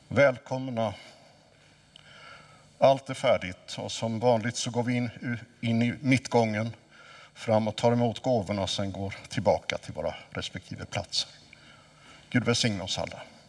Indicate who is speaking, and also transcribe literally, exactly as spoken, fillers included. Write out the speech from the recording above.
Speaker 1: Välkomna. Allt är färdigt och som vanligt så går vi in, in i mittgången fram och tar emot gåvorna och sen går tillbaka till våra respektive platser. Gud välsigne oss alla.